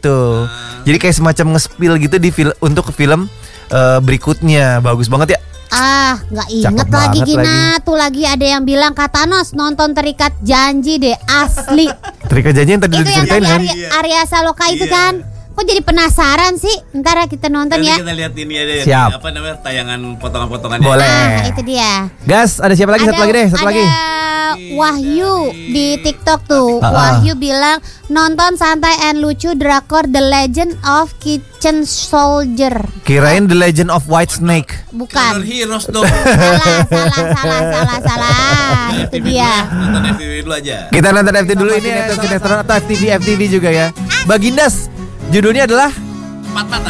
gitu. Jadi kayak semacam nge-spill gitu untuk film berikutnya. Bagus banget ya. Nggak inget Cakep lagi banget Gina. Tuh lagi ada yang bilang Kak Thanos nonton Terikat Janji deh, asli. Terikat Janji yang tadi Itu yang diceritain kan. Arya Saloka itu kan. Kok jadi penasaran sih? Ntar kita nonton Nanti ya. kita lihat ini ada Siap. apa namanya tayangan potongan-potongannya. Boleh. Itu dia. Gas, ada siapa lagi? Satu lagi deh, satu lagi. Wahyu di TikTok tuh. Wahyu bilang nonton santai and lucu drakor The Legend of Kitchen Soldier. Kirain The Legend of White Snake. Bukan. Honor Heroes dong. Salah. Itu dia. Nonton FTV dulu aja. Kita nonton FTV dulu ini sinetron atau FTV juga ya. Bagindas, judulnya adalah Empat mata.